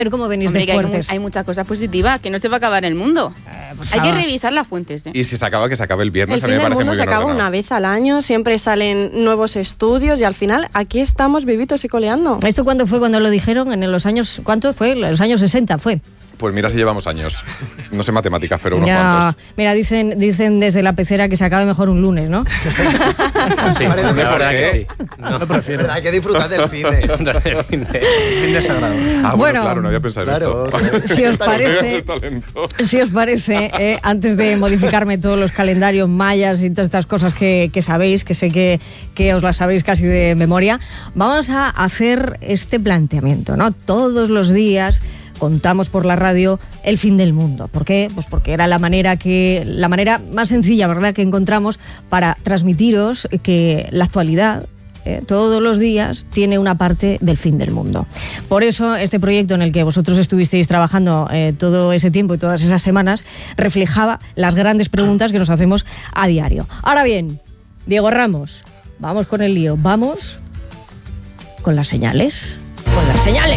¿Cómo venís de fuertes? Hay muchas cosas positivas, que no se va a acabar el mundo. Hay que revisar las fuentes. Y si se acaba, que se acabe el viernes. El fin del mundo se acaba una vez al año, siempre salen nuevos estudios y al final aquí estamos vivitos y coleando. ¿Esto cuándo fue cuando lo dijeron? ¿En los años, cuánto fue? Los años 60 fue. Pues mira si llevamos años. No sé matemáticas, pero unos cuantos. Mira, dicen desde la pecera que se acabe mejor un lunes, ¿no? Sí, la verdad que sí. No prefiero. Hay que disfrutar del fin de sagrado. Bueno, claro, no había pensado esto. Si os parece, antes de modificarme todos los calendarios mayas y todas estas cosas que sabéis, que sé que os las sabéis casi de memoria, vamos a hacer este planteamiento, ¿no? Todos los días contamos por la radio el fin del mundo. ¿Por qué? Pues porque era la manera más sencilla, ¿verdad?, que encontramos para transmitiros que la actualidad todos los días tiene una parte del fin del mundo. Por eso este proyecto en el que vosotros estuvisteis trabajando todo ese tiempo y todas esas semanas reflejaba las grandes preguntas que nos hacemos a diario. Ahora bien, Diego Ramos, vamos con el lío, vamos con las señales. Con las señales.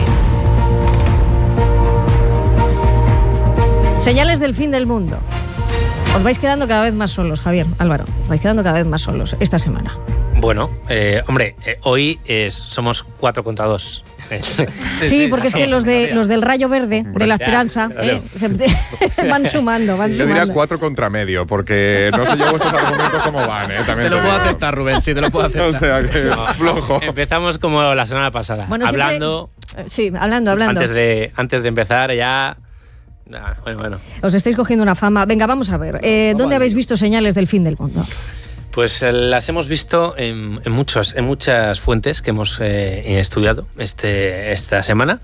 Señales del fin del mundo. Os vais quedando cada vez más solos, Javier, Álvaro. Os vais quedando cada vez más solos esta semana. Bueno, hoy somos 4 contra 2. Sí, porque es que los del Rayo Verde, de la Esperanza, van sumando. Yo diría 4 contra medio, porque no sé yo vuestros argumentos cómo van. También te lo puedo aceptar, Rubén, sí, te lo puedo aceptar. O sea, que flojo. Empezamos como la semana pasada, hablando. Sí, hablando. Antes de empezar ya. Bueno. Os estáis cogiendo una fama. Venga, vamos a ver. ¿Dónde habéis visto señales del fin del mundo? Pues las hemos visto en muchas fuentes que hemos estudiado esta semana.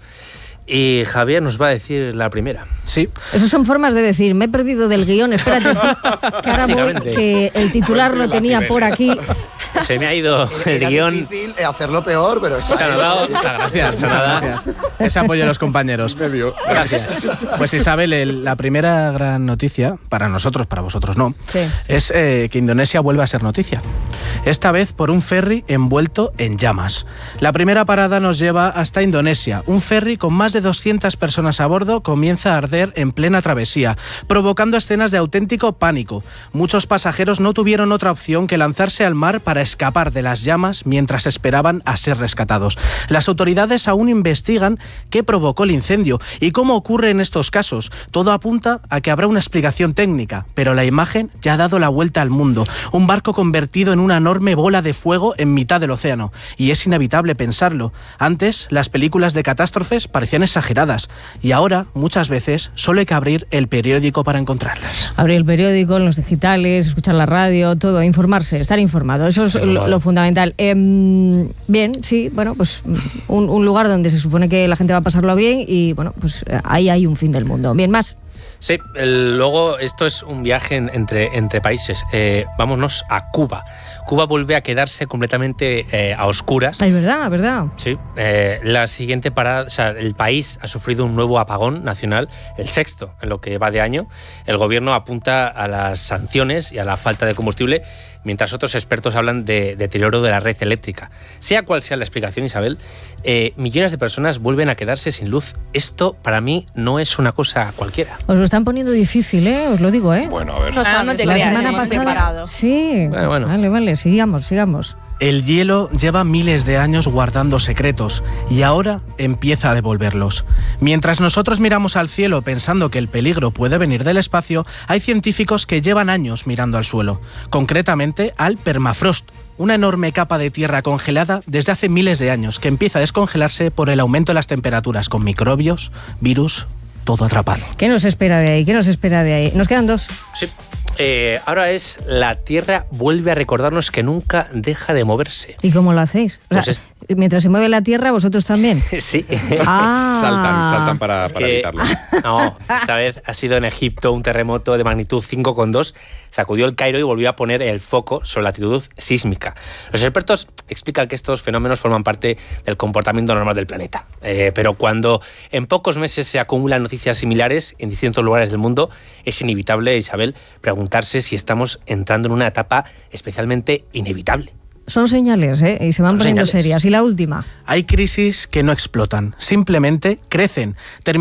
Y Javier nos va a decir la primera. Sí. Esas son formas de decir, me he perdido del guión, espérate, que ahora voy, que el titular lo tenía por aquí. Se me ha ido el guión. Es difícil hacerlo peor, pero se ha dado. Muchas gracias. Ese apoyo a los compañeros. Gracias. Pues Isabel, la primera gran noticia, para nosotros, para vosotros no, sí, es que Indonesia vuelve a ser noticia. Esta vez por un ferry envuelto en llamas. La primera parada nos lleva hasta Indonesia. Un ferry con más de 200 personas a bordo comienza a arder en plena travesía, provocando escenas de auténtico pánico. Muchos pasajeros no tuvieron otra opción que lanzarse al mar para escapar de las llamas mientras esperaban a ser rescatados. Las autoridades aún investigan qué provocó el incendio y cómo ocurre en estos casos. Todo apunta a que habrá una explicación técnica, pero la imagen ya ha dado la vuelta al mundo. Un barco convertido en una enorme bola de fuego en mitad del océano. Y es inevitable pensarlo. Antes, las películas de catástrofes parecían exageradas y ahora, muchas veces, solo hay que abrir el periódico para encontrarlas. Abrir el periódico, los digitales, escuchar la radio, todo, informarse, estar informado. Eso es lo fundamental. Bien, sí, bueno, pues un lugar donde se supone que la gente va a pasarlo bien y, bueno, pues ahí hay un fin del mundo. Bien, más. Sí, luego esto es un viaje entre países. Vámonos a Cuba. Cuba vuelve a quedarse completamente a oscuras. Es verdad. Sí. La siguiente parada, o sea, el país ha sufrido un nuevo apagón nacional, el 6º en lo que va de año. El gobierno apunta a las sanciones y a la falta de combustible, mientras otros expertos hablan de deterioro de la red eléctrica. Sea cual sea la explicación, Isabel, millones de personas vuelven a quedarse sin luz. Esto, para mí, no es una cosa cualquiera. Os lo están poniendo difícil, os lo digo, Bueno, a ver. No te creas, hemos preparado. Sí, bueno. Vale, sigamos. El hielo lleva miles de años guardando secretos y ahora empieza a devolverlos. Mientras nosotros miramos al cielo pensando que el peligro puede venir del espacio, hay científicos que llevan años mirando al suelo, concretamente al permafrost, una enorme capa de tierra congelada desde hace miles de años que empieza a descongelarse por el aumento de las temperaturas, con microbios, virus, todo atrapado. ¿Qué nos espera de ahí? Nos quedan 2. Sí. Ahora es la Tierra vuelve a recordarnos que nunca deja de moverse. ¿Y cómo lo hacéis? O sea, mientras se mueve la Tierra, ¿vosotros también? Sí. Saltan para evitarlo. No, esta vez ha sido en Egipto un terremoto de magnitud 5,2. Sacudió el Cairo y volvió a poner el foco sobre la actitud sísmica. Los expertos explican que estos fenómenos forman parte del comportamiento normal del planeta. Pero cuando en pocos meses se acumulan noticias similares en distintos lugares del mundo, es inevitable, Isabel, preguntarse si estamos entrando en una etapa especialmente inevitable. son señales, y se van poniendo serias. Y la última. Hay crisis que no explotan, simplemente crecen.